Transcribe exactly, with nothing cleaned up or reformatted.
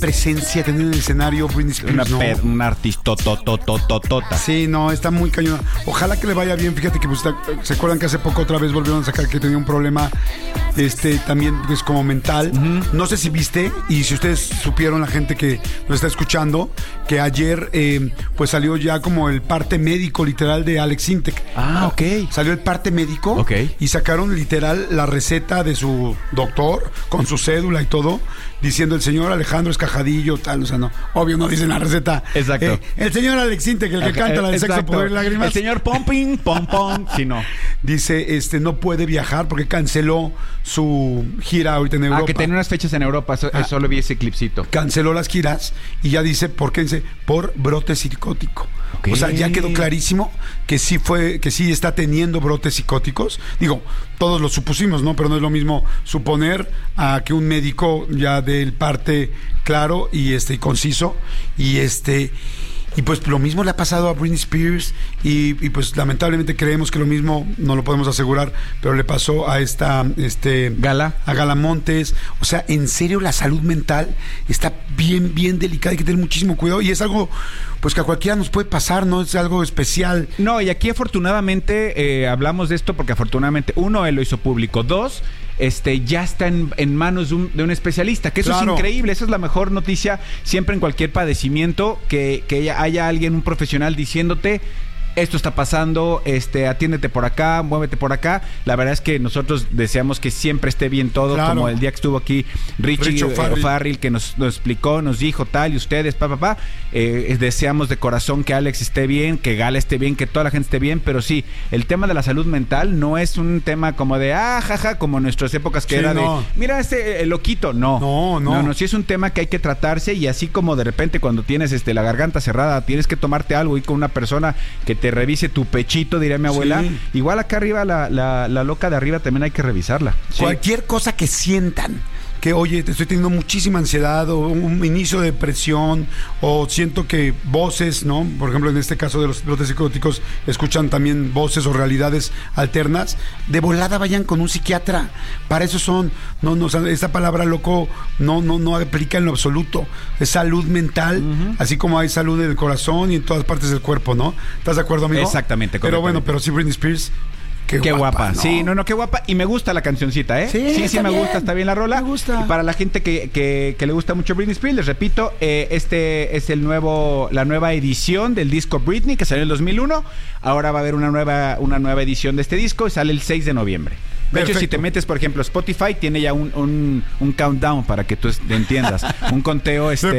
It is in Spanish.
presencia tener en el escenario Britney Spears, Una, ¿no? pe- una artistototototota. Sí, no, está muy cañona. Ojalá que le vaya bien. Fíjate que pues, está- se acuerdan que hace poco otra vez volvieron a sacar que tenía un problema este también pues como mental. Uh-huh. No sé si viste y si ustedes supieron, la gente que nos está escuchando, que ayer eh, pues salió ya como el parte médico literal de Alex Sintek. Ah, ok. Salió el parte médico Ok. y sacaron literal la receta de su doctor con su cédula y todo, diciendo el señor Alejandro Escajadillo, tal, o sea, no, obvio no dicen la receta. Exacto. Eh, el señor Alex Sintek, el que Ajá, canta la de exacto. Sexo, Poder y Lágrimas. El señor Pomping, pom pom, si no. Dice, este, no puede viajar porque canceló su gira ahorita en Europa. Ah, que tenía unas fechas en Europa, so, ah. solo vi ese clipcito. Canceló las giras y ya dice, ¿por qué? Dice, por brote psicótico. Okay. O sea, ya quedó clarísimo que sí fue, que sí está teniendo brotes psicóticos. Digo, todos lo supusimos, ¿no? Pero no es lo mismo suponer a que un médico ya dé el parte claro y este y conciso. Y este y pues lo mismo le ha pasado a Britney Spears y, y pues lamentablemente creemos que lo mismo, no lo podemos asegurar, pero le pasó a esta este Gala, a Gala Montes. O sea, en serio, la salud mental está bien, bien delicada, hay que tener muchísimo cuidado y es algo pues que a cualquiera nos puede pasar, no es algo especial. No, y aquí afortunadamente eh, hablamos de esto porque afortunadamente, uno, él lo hizo público, dos, este ya está en, en manos de un, de un especialista, que eso claro. es increíble, esa es la mejor noticia siempre en cualquier padecimiento, que, que haya alguien, un profesional diciéndote, esto está pasando, este, atiéndete por acá, muévete por acá. La verdad es que nosotros deseamos que siempre esté bien todo, claro. como el día que estuvo aquí Richie Rich O'Farrill, O'Farrill, que nos, nos explicó, nos dijo tal, y ustedes, pa, pa, pa. Eh, deseamos de corazón que Alex esté bien, que Gala esté bien, que toda la gente esté bien, pero sí, el tema de la salud mental no es un tema como de, ah, jaja, como en nuestras épocas que sí, era no. de, mira este el loquito, no. No, no. No, no, sí es un tema que hay que tratarse y así como de repente cuando tienes este la garganta cerrada, tienes que tomarte algo y con una persona que te revise tu pechito, diría mi abuela. Sí. Igual acá arriba, la, la, la loca de arriba también hay que revisarla. Sí. Cualquier cosa que sientan, que oye, te estoy teniendo muchísima ansiedad o un inicio de depresión o siento que voces, ¿no? Por ejemplo, en este caso de los brotes psicóticos, escuchan también voces o realidades alternas, de volada vayan con un psiquiatra. Para eso son, no, no, esta palabra loco no, no, no aplica en lo absoluto. Es salud mental, uh-huh. así como hay salud en el corazón y en todas partes del cuerpo, ¿no? ¿Estás de acuerdo, amigo? Exactamente. Pero bueno, pero sí, Britney Spears. Qué, qué guapa, guapa. ¿no? Sí, no, no, qué guapa. Y me gusta la cancioncita, ¿eh? Sí, sí, sí me bien. gusta, está bien la rola. Me gusta. Y para la gente que, que, que le gusta mucho Britney Spears, les repito, eh, este es el nuevo, la nueva edición del disco Britney, que salió en el dos mil uno. Ahora va a haber una nueva, una nueva edición de este disco y sale el seis de noviembre. De Perfecto. hecho, si te metes, por ejemplo, Spotify, tiene ya un, un, un countdown para que tú entiendas. Un conteo, este...